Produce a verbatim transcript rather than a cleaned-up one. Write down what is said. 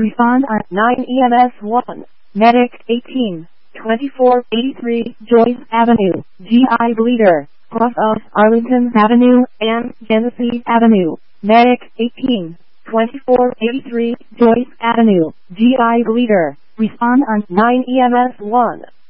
Respond on nine E M S one. Medic eighteen twenty-four eighty-three Joyce Avenue, G I Bleeder, cross of Arlington Avenue and Genesee Avenue. Medic eighteen twenty-four eighty-three Joyce Avenue, G I Bleeder. Respond on nine E M S one.